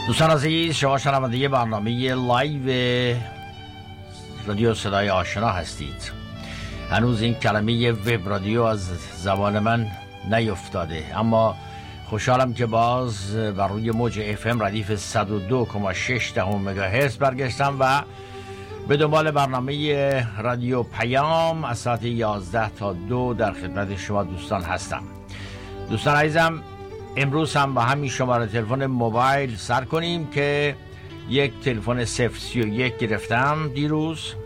دوستان عزیز، شما شنونده برنامه لایو رادیو صدای آشنا هستید. هنوز این کلمه وب رادیو از زبان من نیفتاده، اما خوشحالم که باز بر روی موج FM ردیف 102.6 مگاهرتز برگشتم و به دنبال برنامه رادیو پیام از ساعت 11 تا 2 در خدمت شما دوستان هستم. دوستان عزیزم، امروز هم با همین شماره تلفن موبایل سر کنیم که یک تلفن 031 گرفتم دیروز